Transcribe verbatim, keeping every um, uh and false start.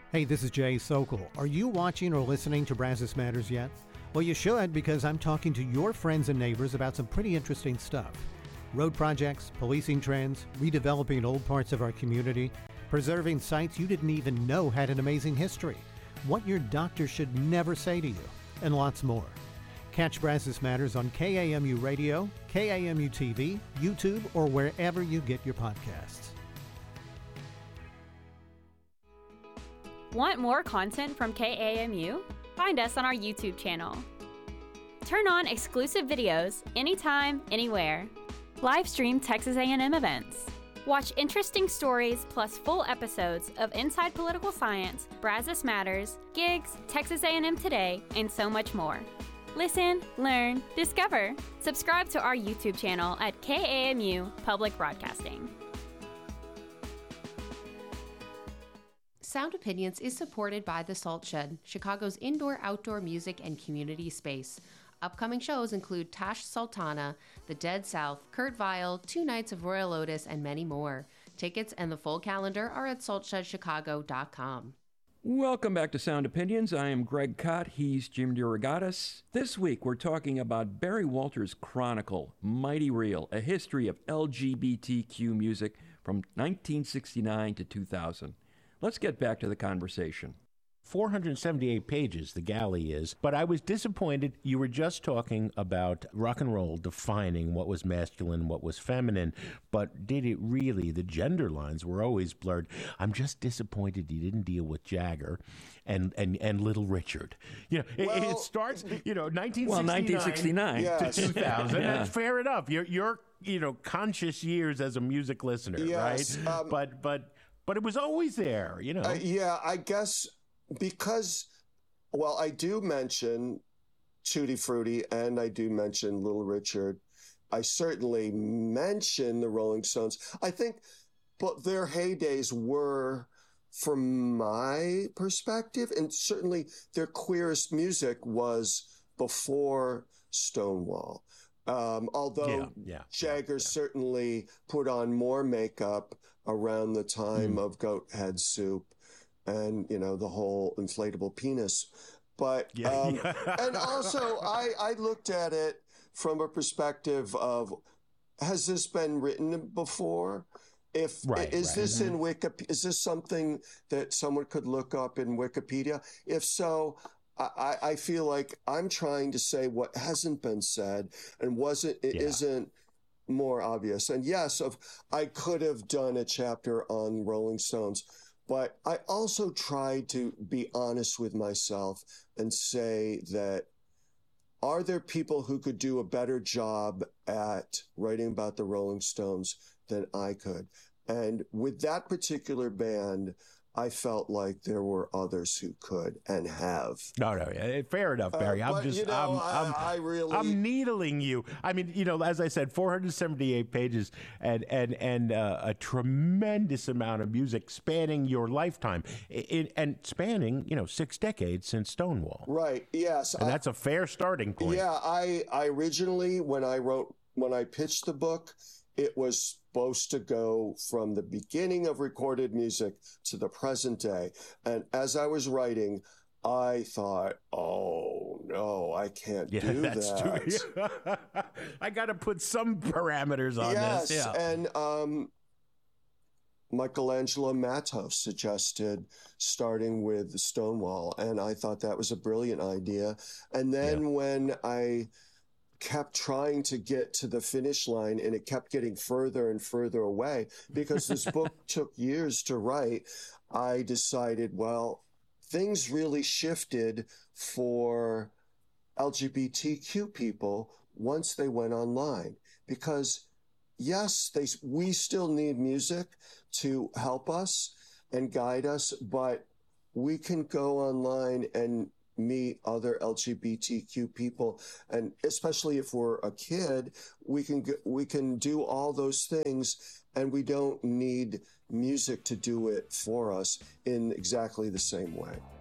Hey, this is Jay Sokol. Are you watching or listening to Brazos Matters yet? Well, you should, because I'm talking to your friends and neighbors about some pretty interesting stuff. Road projects, policing trends, redeveloping old parts of our community, preserving sites you didn't even know had an amazing history, what your doctor should never say to you, and lots more. Catch Brazos Matters on K A M U Radio, K A M U T V, YouTube, or wherever you get your podcasts. Want more content from K A M U? Find us on our YouTube channel. Turn on exclusive videos anytime, anywhere. Live stream Texas A and M events. Watch interesting stories plus full episodes of Inside Political Science, Brazos Matters, Gigs, Texas A and M Today, and so much more. Listen, learn, discover. Subscribe to our YouTube channel at K A M U Public Broadcasting. Sound Opinions is supported by The Salt Shed, Chicago's indoor-outdoor music and community space. Upcoming shows include Tash Sultana, The Dead South, Kurt Vile, Two Nights of Royal Otis, and many more. Tickets and the full calendar are at salt shed chicago dot com. Welcome back to Sound Opinions. I am Greg Cott. He's Jim DeRogatis. This week we're talking about Barry Walters' Chronicle, Mighty Real, a history of L G B T Q music from nineteen sixty-nine to two thousand. Let's get back to the conversation. four hundred seventy-eight pages, the galley is. But I was disappointed. You were just talking about rock and roll defining what was masculine, what was feminine. But did it really? The gender lines were always blurred. I'm just disappointed you didn't deal with Jagger and, and, and Little Richard. You know, it, well, it starts, you know, nineteen sixty-nine, well, nineteen sixty-nine. Yes. to two thousand. Yeah. That's fair enough. You're, you're, you know, conscious years as a music listener, Yes, right? um, but, but, but it was always there, you know. Uh, yeah, I guess because, well, I do mention Tutti Frutti and I do mention Little Richard. I certainly mention the Rolling Stones. I think, but their heydays were, from my perspective, and certainly their queerest music was before Stonewall. Um, although yeah, yeah, Jagger yeah. certainly put on more makeup around the time Mm. of Goat Head Soup and, you know, the whole inflatable penis. But, Yeah, um, yeah. and also I, I looked at it from a perspective of, has this been written before? If Right, is right. this Mm-hmm. in Wikipedia? Is this something that someone could look up in Wikipedia? If so, I, I feel like I'm trying to say what hasn't been said and wasn't it Yeah. isn't more obvious. And yes, of I could have done a chapter on Rolling Stones, but I also tried to be honest with myself and say that are there people who could do a better job at writing about the Rolling Stones than I could? And with that particular band, I felt like there were others who could and have. No, no, yeah, fair enough, Barry. Uh, I'm but, just, you know, I'm, I- I'm, I really- I'm needling you. I mean, you know, as I said, four hundred seventy-eight pages and and and uh, a tremendous amount of music spanning your lifetime, it, and spanning, you know, six decades since Stonewall. Right. Yes. And I- that's a fair starting point. Yeah. I, I originally, when I wrote, when I pitched the book, it was supposed to go from the beginning of recorded music to the present day. And as I was writing, I thought, oh no, I can't Yeah, do that's that. too. I got to put some parameters on Yes. this. Yeah. And, um, Michelangelo Matos suggested starting with Stonewall, and I thought that was a brilliant idea. And then Yeah. when I kept trying to get to the finish line and it kept getting further and further away because this book took years to write, I decided, well, things really shifted for L G B T Q people once they went online, because yes, they, we still need music to help us and guide us, but we can go online and meet other L G B T Q people. And especially if we're a kid, we can, g- we can do all those things, and we don't need music to do it for us in exactly the same way.